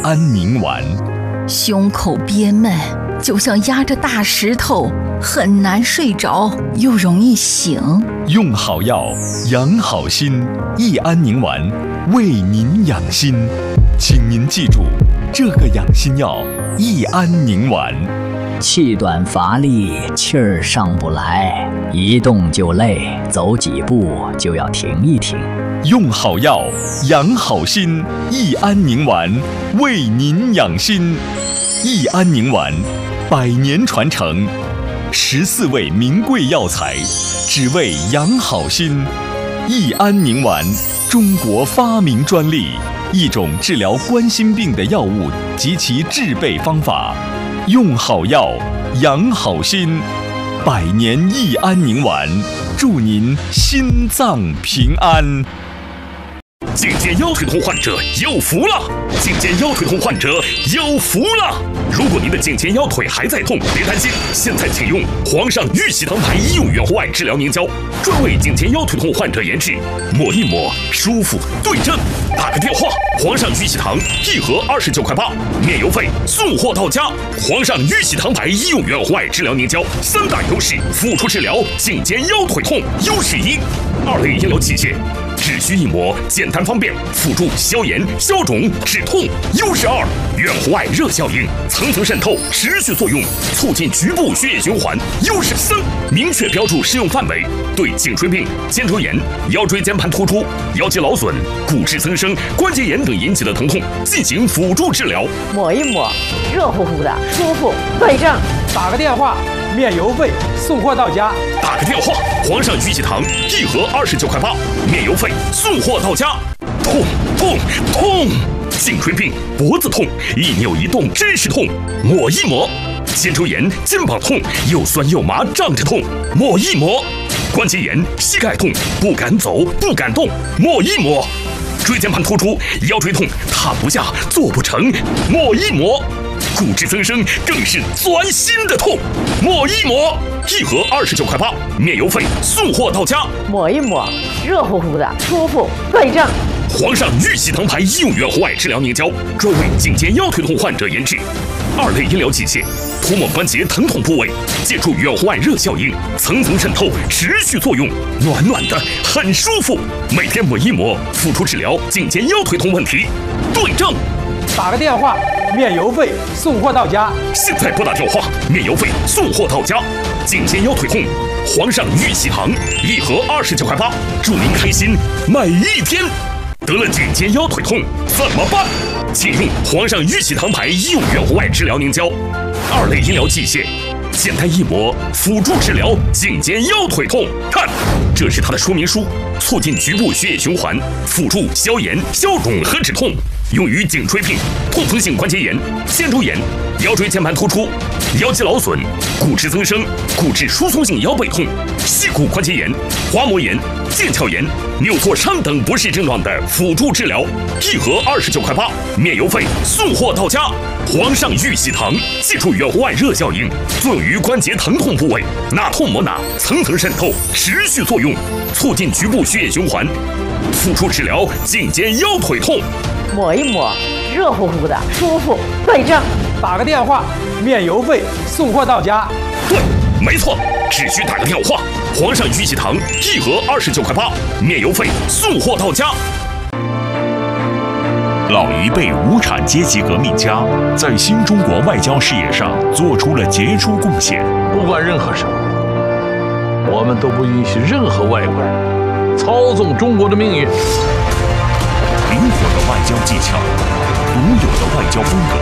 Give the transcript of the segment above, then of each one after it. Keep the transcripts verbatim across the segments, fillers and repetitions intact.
安宁丸。 胸口憋闷，就像压着大石头，很难睡着，又容易醒。 用好药，养好心，益安宁丸为您养心。请您记住这个养心药益安宁丸。 气短乏力，气儿上不来，一动就累，走几步就要停一停。 用好药，养好心，益安宁丸为您养心。益安宁丸，百年传承，十四味名贵药材，只为养好心。益安宁丸，中国发明专利，一种治疗冠心病的药物及其制备方法。用好药，养好心，百年益安宁丸，祝您心脏平安。 颈肩腰腿痛患者有福了！颈肩腰腿痛患者有福了！如果您的颈肩腰腿还在痛，别担心，现在请用皇上玉玺堂牌医用远红外治疗凝胶，专为颈肩腰腿痛患者研制，抹一抹舒服对症。打个电话，皇上玉玺堂一盒二十九块八，免邮费，送货到家。皇上玉玺堂牌医用远红外治疗凝胶，三大优势，辅助治疗颈肩腰腿痛。优势一，二类医疗器械。只需一抹，简单方便，辅助消炎、消肿、止痛。优势二，远红外热效应，层层渗透，持续作用，促进局部血液循环。优势三，明确标注适用范围，对颈椎病、肩周炎、腰椎间盘突出、腰肌劳损、骨质增生、关节炎等引起的疼痛进行辅助治疗。 抹一抹，热乎乎的，舒服对症。 打个电话，免邮费，送货到家。 打个电话，皇上玉玺堂一盒二十九块八，免邮费，送货到家。痛痛痛！颈椎病、脖子痛，一扭一动真是痛，抹一抹。肩周炎、肩膀痛，又酸又麻，胀着痛，抹一抹。关节炎、膝盖痛，不敢走，不敢动，抹一抹。椎间盘突出、腰椎痛，躺不下，做不成，抹一抹。骨质增生更是钻心的痛，抹一抹，一盒二十九块八，免邮费，送货到家。 抹一抹，热乎乎的，舒服对症。 皇上玉玺堂牌医用远红外治疗凝胶，专为颈肩腰腿痛患者研制，二类医疗器械，涂抹关节疼痛部位，借助远红外热效应，层层渗透，持续作用，暖暖的，很舒服。每天抹一抹，辅助治疗颈肩腰腿痛问题，对症。 打个电话，免邮费，送货到家。 现在拨打电话，免邮费，送货到家。颈肩腰腿痛，皇上玉玺堂一盒二十九块八，祝您开心每一天。得了颈肩腰腿痛怎么办？请用皇上玉玺堂牌医用远红外治疗凝胶，二类医疗器械，简单一抹，辅助治疗颈肩腰腿痛。看，这是它的说明书，促进局部血液循环，辅助消炎、消肿和止痛。用于颈椎病、痛风性关节炎、肩周炎、腰椎间盘突出、腰肌劳损、骨质增生、骨质疏松性腰背痛、膝骨关节炎、滑膜炎、腱鞘炎、扭挫伤等不适症状的辅助治疗，一盒二十九块八，免邮费，送货到家。皇上玉玺堂借助远红外热效应，作用于关节疼痛部位，哪痛抹哪，层层渗透，持续作用，促进局部血液循环，辅助治疗颈肩腰腿痛。 抹一抹，热乎乎的，舒服对症。 打个电话，免邮费，送货到家。 对，没错，只需打个电话。皇上玉玺堂一盒二十九块八，免邮费，送货到家。 老一辈无产阶级革命家在新中国外交事业上做出了杰出贡献。 不管任何时候，我们都不允许任何外国人操纵中国的命运。 灵活的外交技巧，独有的外交风格。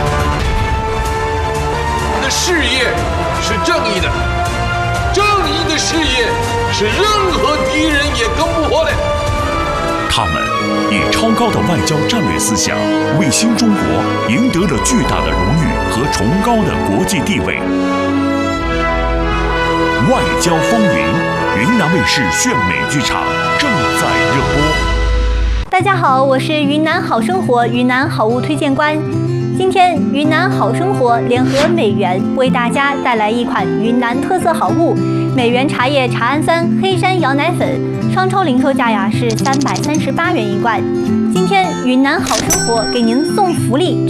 我们的事业是正义的，正义的事业是任何敌人也攻不破的。 他们以超高的外交战略思想，为新中国赢得了巨大的荣誉和崇高的国际地位。外交风云，云南卫视炫美剧场正在热播。 大家好，我是云南好生活云南好物推荐官。今天云南好生活联合美源为大家带来一款云南特色好物——美源茶叶茶氨酸黑山羊奶粉，商超零售价呀是三百三十八元一罐。今天云南好生活给您送福利。